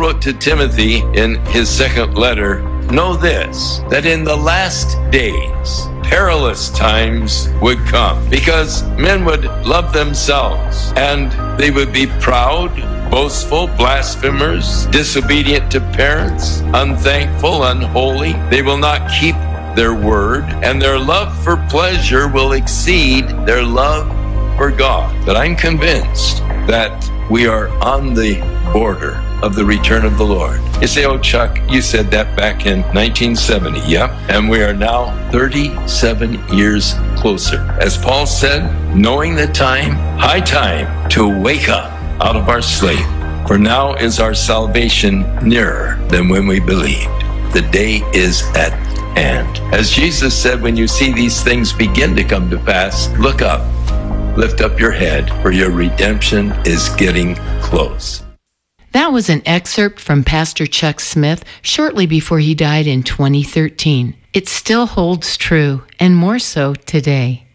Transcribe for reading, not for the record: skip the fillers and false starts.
wrote to Timothy in his second letter, "Know this, that in the last days, perilous times would come, because men would love themselves, and they would be proud, boastful, blasphemers, disobedient to parents, unthankful, unholy. They will not keep their word, and their love for pleasure will exceed their love for God." But I'm convinced that we are on the border of the return of the Lord. You say, "Oh, Chuck, you said that back in 1970. Yep. And we are now 37 years closer. As Paul said, knowing the time, high time to wake up out of our sleep. For now is our salvation nearer than when we believed. The day is at hand. As Jesus said, when you see these things begin to come to pass, look up, lift up your head, for your redemption is getting close. That was an excerpt from Pastor Chuck Smith shortly before he died in 2013. It still holds true, and more so today.